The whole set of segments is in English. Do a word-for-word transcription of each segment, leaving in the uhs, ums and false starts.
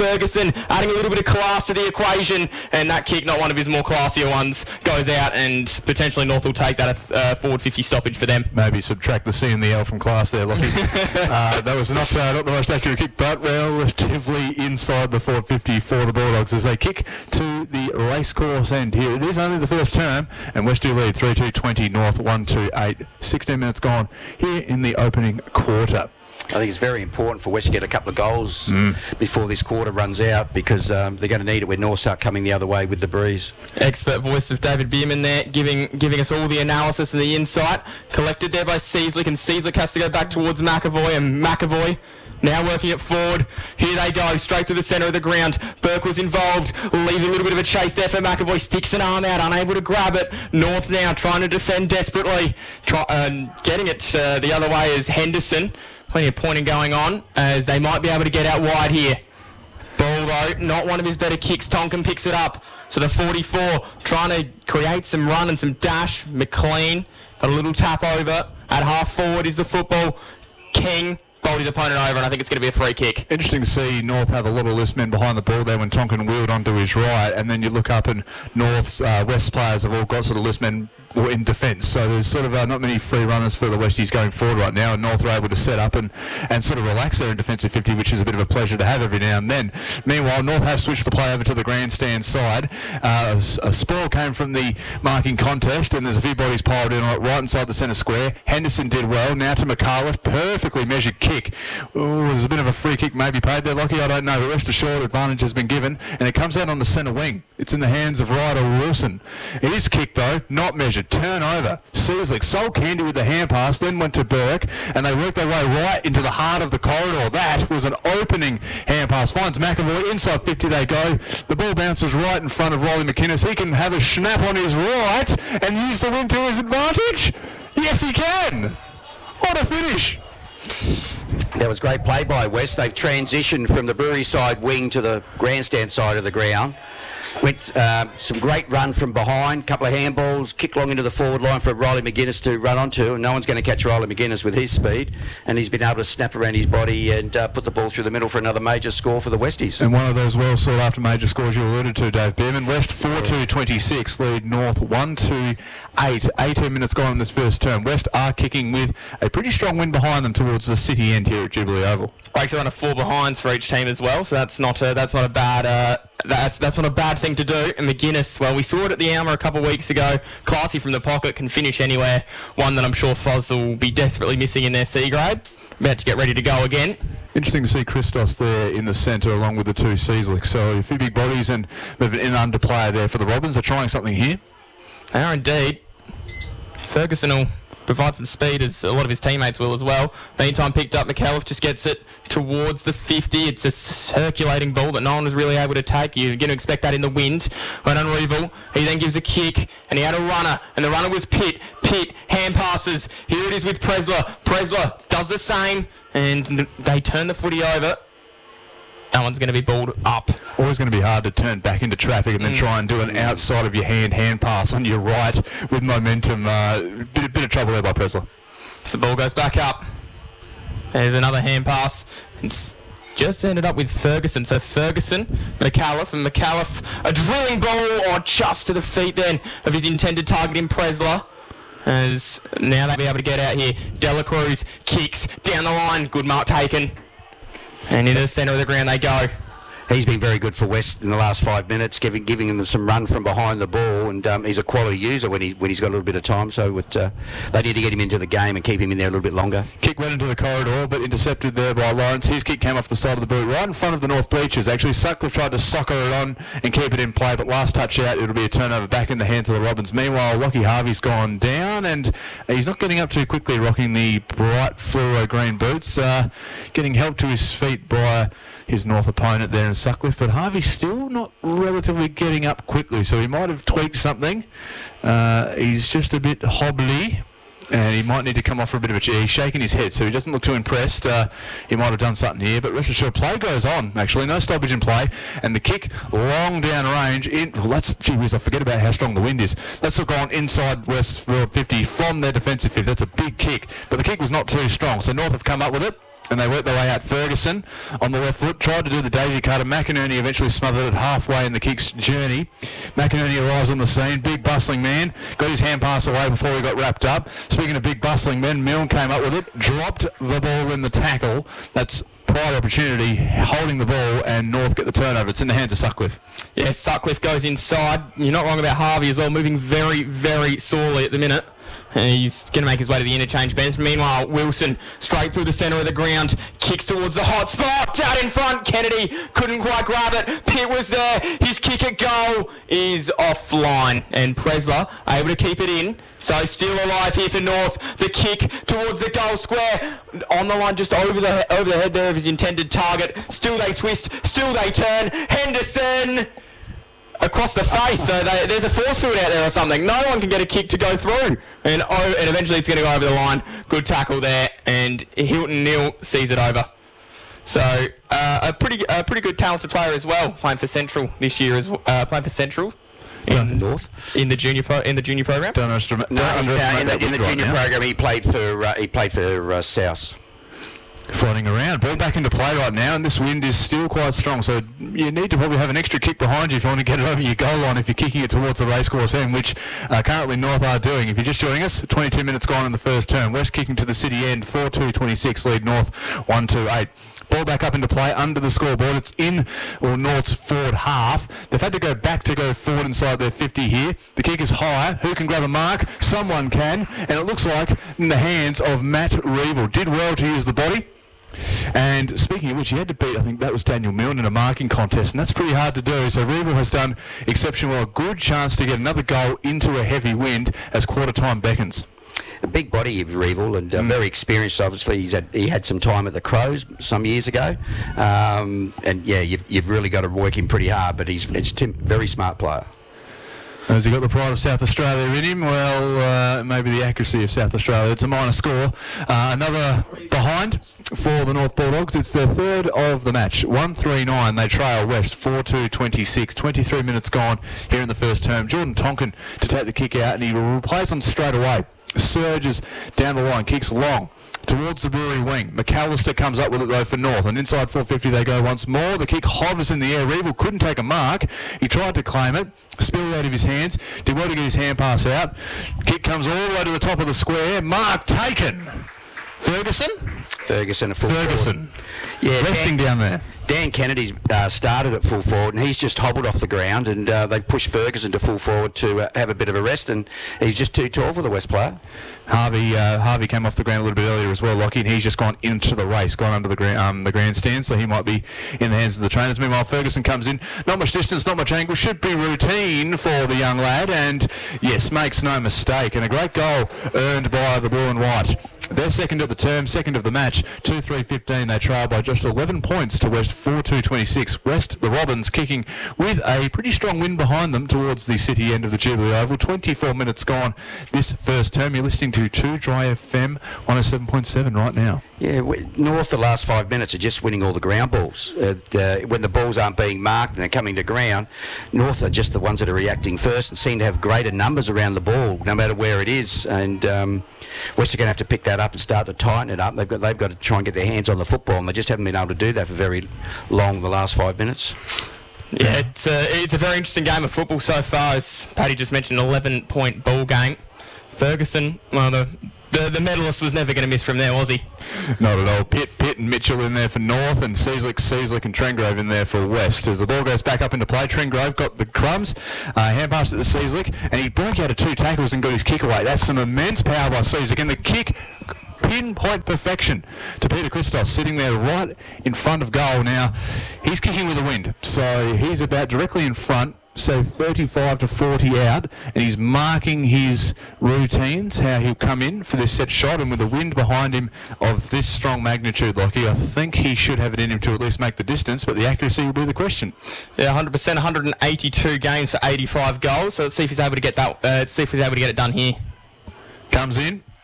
Ferguson adding a little bit of class to the equation, and that kick, not one of his more classier ones, goes out, and potentially North will take that uh, forward fifty stoppage for them. Maybe subtract the C and the L from class there, Lockie. uh, that was not uh, not the most accurate kick, but relatively inside the forward fifty for the Bulldogs as they kick to the racecourse end here. It is only the first term, and West do lead three two twenty, North one two eight. sixteen minutes gone here in the opening quarter. I think it's very important for West to get a couple of goals mm. before this quarter runs out, because um, they're going to need it when North start coming the other way with the breeze. Expert voice of David Bierman there, giving giving us all the analysis and the insight. Collected there by Seaslick, and Seaslick has to go back towards McAvoy, and McAvoy now working it forward. Here they go, straight to the centre of the ground. Burke was involved, leaves a little bit of a chase there for McAvoy, sticks an arm out, unable to grab it. North now trying to defend desperately. Try, uh, getting it uh, the other way is Henderson. Plenty of pointing going on, as they might be able to get out wide here. Ball though, not one of his better kicks. Tonkin picks it up. So the forty-four, trying to create some run and some dash. McLean got a little tap over. At half forward is the football. King bowled his opponent over, and I think it's going to be a free kick. Interesting to see North have a lot of list men behind the ball there when Tonkin wheeled onto his right, and then you look up and North's uh, West players have all got sort of list men in defence, so there's sort of uh, not many free runners for the Westies going forward right now, and North are able to set up and, and sort of relax their in defensive fifty, which is a bit of a pleasure to have every now and then. Meanwhile, North have switched the play over to the grandstand side. Uh, a, a spoil came from the marking contest, and there's a few bodies piled in on it right inside the centre square. Henderson did well. Now to McAuliffe, perfectly measured kick. Ooh, there's a bit of a free kick maybe paid there, Lockie, I don't know, but rest assured advantage has been given, and it comes out on the centre wing. It's in the hands of Ryder Wilson. It is kicked though, not measured, turnover. Seaslick, Sol Candy with the hand pass, then went to Burke, and they worked their way right into the heart of the corridor. That was an opening hand pass. Finds McAvoy, inside fifty they go. The ball bounces right in front of Rolly McInnes. He can have a snap on his right and use the wind to his advantage. Yes, he can. What a finish. That was great play by West. They've transitioned from the Brewery side wing to the grandstand side of the ground. Went uh, some great run from behind, couple of handballs, kick long into the forward line for Riley McGuinness to run onto, and no one's going to catch Riley McGuinness with his speed, and he's been able to snap around his body and uh, put the ball through the middle for another major score for the Westies. And one of those well sought after major scores you alluded to, Dave Bierman. West four two twenty-six, lead North one two eight. eighteen minutes gone in this first term. West are kicking with a pretty strong wind behind them towards the city end here at Jubilee Oval. Breaks around a four behinds for each team as well, so that's not a, that's not a bad uh, that's that's not a bad thing to do. And McGuinness, well, we saw it at the Alma a couple of weeks ago. Classy from the pocket, can finish anywhere. One that I'm sure Foz will be desperately missing in their C grade. About to get ready to go again. Interesting to see Christos there in the centre along with the two Seaslick. So a few big bodies and a bit of an underplayer there for the Robins. They're trying something here. They are indeed. Ferguson will provide some speed, as a lot of his teammates will as well. Meantime, picked up, McAuliffe just gets it towards the fifty. It's a circulating ball that no one was really able to take. You're going to expect that in the wind. But Unreval, he then gives a kick, and he had a runner, and the runner was Pitt. Pitt, hand passes. Here it is with Presler. Presler does the same, and they turn the footy over. That one's going to be balled up. Always going to be hard to turn back into traffic and then mm. try and do an outside of your hand hand pass on your right with momentum. Uh, bit, bit of trouble there by Presler. So the ball goes back up. There's another hand pass. It's just ended up with Ferguson. So Ferguson, McAuliffe, and McAuliffe, a drilling ball or just to the feet then of his intended target in Presler. As now they'll be able to get out here. Dela Cruz kicks down the line. Good mark taken. And into the centre of the ground they go. He's been very good for West in the last five minutes, giving giving them some run from behind the ball, and um, he's a quality user when, he, when he's got a little bit of time, so it, uh, they need to get him into the game and keep him in there a little bit longer. Kick went into the corridor, but intercepted there by Lawrence. His kick came off the side of the boot, right in front of the North bleachers. Actually, Sutcliffe tried to soccer it on and keep it in play, but last touch out, it'll be a turnover back in the hands of the Robins. Meanwhile, Lockie Harvey's gone down, and he's not getting up too quickly, rocking the bright fluoro green boots, uh, getting helped to his feet by his North opponent there in Sutcliffe, but Harvey's still not relatively getting up quickly, so he might have tweaked something. Uh, he's just a bit hobbly, and he might need to come off for a bit of a... He's shaking his head, so he doesn't look too impressed. Uh, he might have done something here, but rest assured, play goes on, actually. No stoppage in play, and the kick long down range. In, well, that's... Gee whiz, I forget about how strong the wind is. Let's look on inside West fifty from their defensive fifty. That's a big kick, but the kick was not too strong, so North have come up with it. and they worked their way out. Ferguson on the left foot tried to do the daisy cutter. McInerney eventually smothered it halfway in the kick's journey. McInerney arrives on the scene. Big bustling man. Got his hand pass away before he got wrapped up. Speaking of big bustling men, Milne came up with it. Dropped the ball in the tackle. That's prior opportunity, holding the ball, and North get the turnover. It's in the hands of Sutcliffe. Yeah, Sutcliffe goes inside. You're not wrong about Harvey as well, moving very, very sorely at the minute. And he's going to make his way to the interchange bench. Meanwhile, Wilson, straight through the centre of the ground, kicks towards the hot spot, out in front. Kennedy couldn't quite grab it. Pitt was there. His kick at goal is offline. And Presler able to keep it in. So still alive here for North. The kick towards the goal square. On the line, just over the, over the head there of his intended target. Still they twist. Still they turn. Henderson across the face, so they, there's a force field out there or something. No one can get a kick to go through, and oh, and eventually it's going to go over the line. Good tackle there, and Hilton Neal sees it over. So uh, a pretty a pretty good talented player as well, playing for Central this year, as uh, playing for Central in North in the junior pro, in the junior program. Don't underestimate. No, don't underestimate in the, that in the right junior now. program, he played for uh, he played for uh, South. Floating around. Ball back into play right now, and this wind is still quite strong, so you need to probably have an extra kick behind you if you want to get it over your goal line if you're kicking it towards the racecourse end, which uh, currently North are doing. If you're just joining us, twenty-two minutes gone in the first term. West kicking to the city end, four two twenty-six, lead North one two eight. Ball back up into play under the scoreboard. It's in or North's forward half. They've had to go back to go forward inside their fifty here. The kick is high. Who can grab a mark? Someone can, and it looks like in the hands of Matt Reevil. Did well to use the body. And speaking of which, he had to beat, I think that was Daniel Milne in a marking contest, and that's pretty hard to do. So Reevil has done exceptionally well. A good chance to get another goal into a heavy wind as quarter time beckons. A big body of Reevil, and uh, mm. very experienced. Obviously, he's had he had some time at the Crows some years ago, um, and yeah, you've you've really got to work him pretty hard. But he's it's a very smart player. Has he got the pride of South Australia in him? Well, uh, maybe the accuracy of South Australia. It's a minor score. Uh, another behind for the North Bulldogs. It's their third of the match. one three nine. They trail West four two twenty-six. twenty-three minutes gone here in the first term. Jordan Tonkin to take the kick out, and he plays on straight away. Surges down the line, kicks long towards the Brewery wing. McAllister comes up with it though for North, and inside four fifty they go once more. The kick hovers in the air. Reevil couldn't take a mark. He tried to claim it, spilled out of his hands, did well to get his hand pass out. Kick comes all the way to the top of the square. Mark taken. Ferguson? Ferguson, a full Ferguson. Forward. Yeah, resting Dan, down there. Dan Kennedy's uh, started at full forward, and he's just hobbled off the ground, and uh, they pushed Ferguson to full forward to uh, have a bit of a rest, and he's just too tall for the West player. Harvey uh, Harvey came off the ground a little bit earlier as well, Lockie, and he's just gone into the race, gone under the gra- um, the grandstand, so he might be in the hands of the trainers. Meanwhile, Ferguson comes in, not much distance, not much angle, should be routine for the young lad, and yes, makes no mistake, and a great goal earned by the blue and white. They're second of the term, second of the match, two three fifteen. They trail by just eleven points to West four two twenty-six. West, the Robins, kicking with a pretty strong wind behind them towards the city end of the Jubilee Oval. twenty-four minutes gone this first term. You're listening to two Dry F M one oh seven point seven right now. Yeah, North the last five minutes are just winning all the ground balls. Uh, the, when the balls aren't being marked and they're coming to ground, North are just the ones that are reacting first and seem to have greater numbers around the ball, no matter where it is. And um, West are going to have to pick that up and start to tighten it up. They've got they've got to try and get their hands on the football, and they just haven't been able to do that for very long the last five minutes. Yeah, it's a, it's a very interesting game of football so far. As Paddy just mentioned, eleven point ball game. Ferguson, well, the, the, the medalist was never going to miss from there, was he? Not at all. Pitt, Pitt and Mitchell in there for North, and Seaslick, Seaslick and Trengrove in there for West. As the ball goes back up into play, Trengrove got the crumbs, uh, hand passed it to Seaslick, and he broke out of two tackles and got his kick away. That's some immense power by Seaslick, and the kick, pinpoint perfection to Peter Christos, sitting there right in front of goal. Now, he's kicking with the wind, so he's about directly in front, so thirty-five to forty out, and he's marking his routines, how he'll come in for this set shot, and with the wind behind him of this strong magnitude, Lockie, I think he should have it in him to at least make the distance, but the accuracy will be the question. Yeah, one hundred percent, one hundred eighty-two games for eighty-five goals, so let's see if he's able to get that, uh, let's see if he's able to get it done here. Comes in.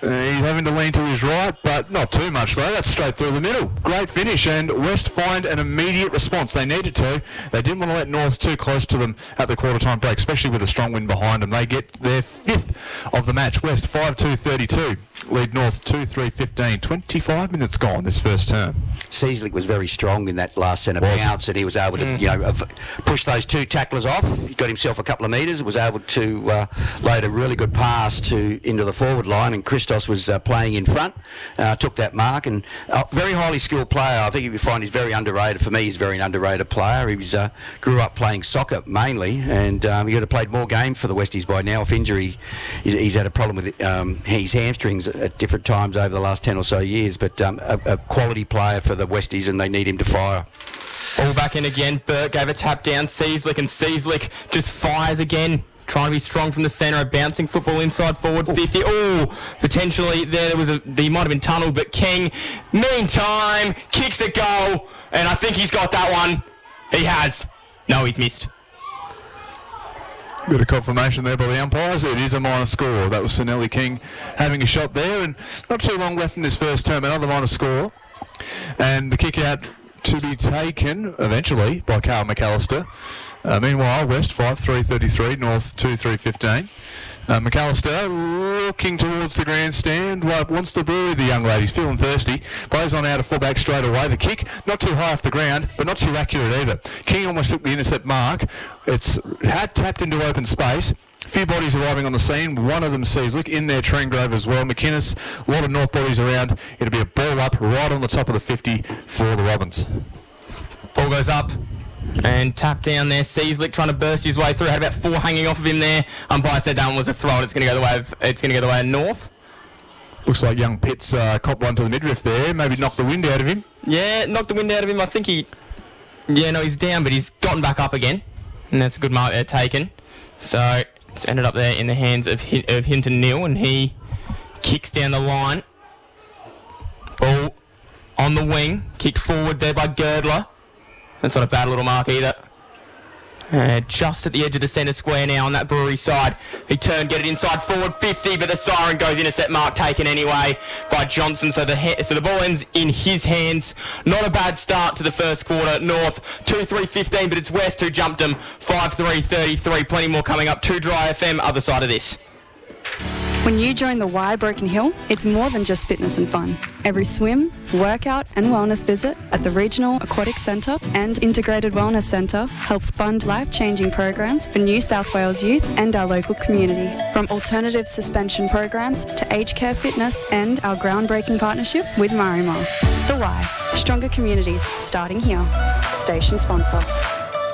Uh, he's having to lean to his right, but not too much though. That's straight through the middle. Great finish, and West find an immediate response. They needed to. They didn't want to let North too close to them at the quarter-time break, especially with a strong wind behind them. They get their fifth of the match. West five two thirty-two. Lead North two three fifteen. twenty-five minutes gone this first term. Seaslick was very strong in that last centre Was. bounce, and he was able to, Mm. you know, av- push those two tacklers off. He got himself a couple of metres, was able to uh, load a really good pass to into the forward line, and Christos was uh, playing in front, uh, took that mark, and uh, very highly skilled player. I think you find he's very underrated. For me, he's a very underrated player. He was uh, grew up playing soccer mainly, and um, he would have played more games for the Westies by now. If injury, he's, he's had a problem with um, his hamstrings at different times over the last ten or so years, but um, a, a quality player for the Westies, and they need him to fire. All back in again. Burt gave a tap down. Seaslick, and Seaslick just fires again. Trying to be strong from the centre. A bouncing football inside forward. fifty. Oh, potentially there, there was a. He might have been tunnelled, but King, meantime, kicks a goal, and I think he's got that one. He has. No, he's missed. Bit of confirmation there by the umpires. It is a minor score. That was Sinelli King having a shot there, and not too long left in this first term. Another minor score, and the kick out to be taken eventually by Carl McAllister. Uh, meanwhile, West five three thirty-three, North two three fifteen. Uh, McAllister looking towards the grandstand. Well, wants to bury the young lady. He's feeling thirsty. Plays on out of fullback straight away. The kick, not too high off the ground, but not too accurate either. King almost took the intercept mark. It's had tapped into open space. A few bodies arriving on the scene. One of them Seaslick in there, Trengrove as well. McInnes, a lot of North bodies around. It'll be a ball up right on the top of the fifty for the Robins. Ball goes up. And tap down there. Seaslick trying to burst his way through. Had about four hanging off of him there. Umpire said that one was a throw, and it's going to go the way of it's going to go the way of North. Looks like young Pitts uh, copped one to the midriff there. Maybe knocked the wind out of him. Yeah, knocked the wind out of him. I think he. Yeah, no, he's down, but he's gotten back up again, and that's a good mark there taken. So it's ended up there in the hands of Hin- of Hinton Neal, and he kicks down the line. Ball on the wing, kicked forward there by Girdler. That's not a bad little mark either. Uh, just at the edge of the centre square now on that Brewery side. He turned, get it inside forward fifty, but the siren goes, intercept mark taken anyway by Johnson. So the ha- so the ball ends in his hands. Not a bad start to the first quarter. North two three fifteen, but it's West who jumped them five three thirty-three. Plenty more coming up. Two Dry F M, other side of this. When you join the Y Broken Hill, it's more than just fitness and fun. Every swim, workout and wellness visit at the Regional Aquatic Centre and Integrated Wellness Centre helps fund life-changing programs for New South Wales youth and our local community. From alternative suspension programs to aged care fitness and our groundbreaking partnership with Marimar. The Y, stronger communities starting here. Station sponsor.